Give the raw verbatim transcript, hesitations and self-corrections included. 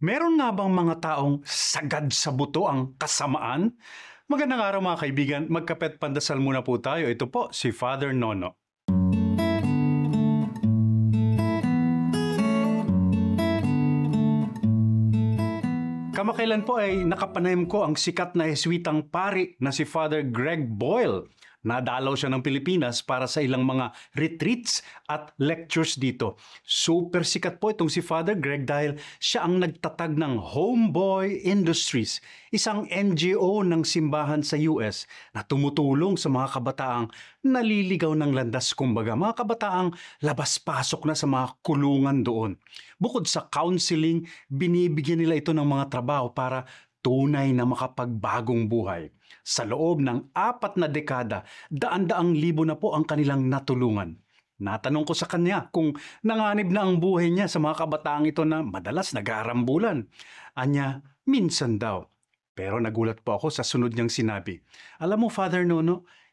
Meron nga bang mga taong sagad sa buto ang kasamaan? Magandang araw mga kaibigan, magkapet pandasal muna po tayo. Ito po si Father Nono. Kamakailan po ay nakapanayam ko ang sikat na Heswitang pari na si Father Greg Boyle. Nadalaw siya ng Pilipinas para sa ilang mga retreats at lectures dito. Super sikat po itong si Father Greg dahil siya ang nagtatag ng Homeboy Industries, isang N G O ng simbahan sa U S na tumutulong sa mga kabataang naliligaw ng landas, kumbaga mga kabataang labas-pasok na sa mga kulungan doon. Bukod sa counseling, binibigyan nila ito ng mga trabaho para tunay na makapagbagong buhay. Sa loob ng apat na dekada, daan-daang libo na po ang kanilang natulungan. Natanong ko sa kanya kung nanganib na ang buhay niya sa mga kabataang ito na madalas nag-aarambulan. Anya, minsan daw. Pero nagulat po ako sa sunod niyang sinabi. Alam mo, Father Nono,